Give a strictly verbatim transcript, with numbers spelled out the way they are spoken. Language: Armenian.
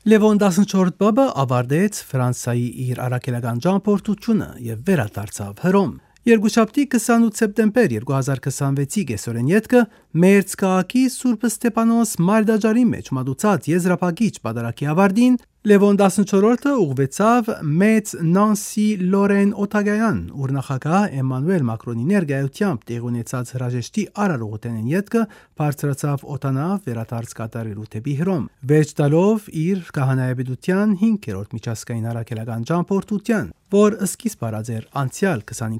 Լևոն տասնչորրորդ բաբը ավարտեց Ֆրանսիայի իր առաքելական ճամփորդությունը եւ վերադարձավ Հռոմ։ Երկուշաբթի քսանութ սեպտեմբեր երկու հազար քսանվեցի կեսօրեն ետքը Մերձ քաղաքի Սուրբ Ստեփանոս մայրդաջարի մեջ մատուցած եզրափակիչ պատարագի ավարտին Լևոն տասնչորրորդը ուղղվեցավ Մեծ Նանսի Լորեն օթագայան, ուր նախագահ Էմանուել Մակրոնի ներկայությամբ տեղի ունեցած հրաժեշտի արարողութենեն ետքը բարձրացավ օտանավ վերադարձ կատարելու դեպի Հռոմ, վերջ տալով իր քահանայապետության հինգերորդ միջազգային առաքելական ճամփորդության, որ սկիզբ առած էր անցյալ քսանհինգ